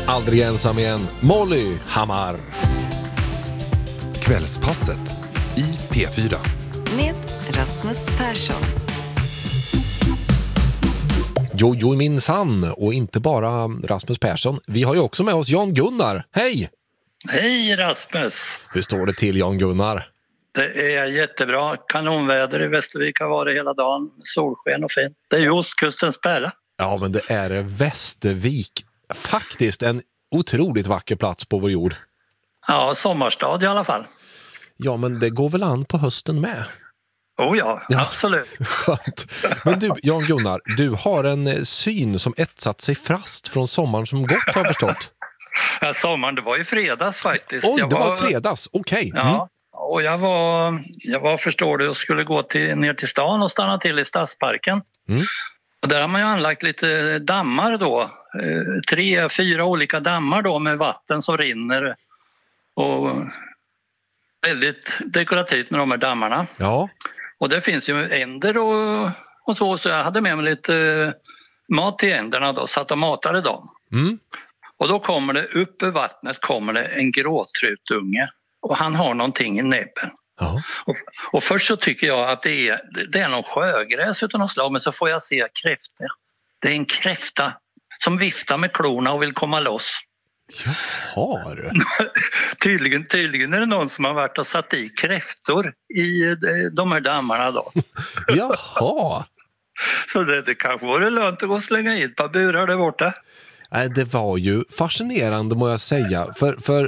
Aldrig ensam igen, Molly Hammar. Kvällspasset i P4. Med Rasmus Persson. Jo minsann, och inte bara Rasmus Persson. Vi har ju också med oss Jan Gunnar. Hej! Hej Rasmus! Hur står det till, Jan Gunnar? Det är jättebra. Kanonväder i Västervik har varit hela dagen. Solsken och fint. Det är ju ostkustens pärla. Ja, men det är Västervik. Faktiskt en otroligt vacker plats på vår jord. Ja, sommarstad i alla fall. Ja, men det går väl an på hösten med? Oh ja, absolut. Skönt. Men du, Jan Gunnar, du har en syn som etsat sig fast från sommaren som gått, har jag förstått. Ja, sommaren, det var ju fredags faktiskt. Oj, det var fredags, okej. Ja, och jag var förstår du, och skulle gå ner till stan och stanna till i Stadsparken. Mm. Och där har man ju anlagt lite dammar då. 3-4 olika dammar då med vatten som rinner. Och väldigt dekorativt med de här dammarna. Ja. Och det finns ju änder och så jag hade med mig lite mat till änderna då, satt och matade dem. Mm. Och då kommer det upp ur vattnet kommer det en gråtrutunge och han har någonting i näbben. Ja. Och först så tycker jag att det är någon sjögräs utan något slag, men så får jag se kräfta. Det är en kräfta som viftar med klorna och vill komma loss. Jaha. Tydligen är det någon som har varit och satt i kräftor i de här dammarna då. Jaha. Så det kanske vore lönt att gå och slänga in ett par burar där borta. Det var ju fascinerande, må jag säga. För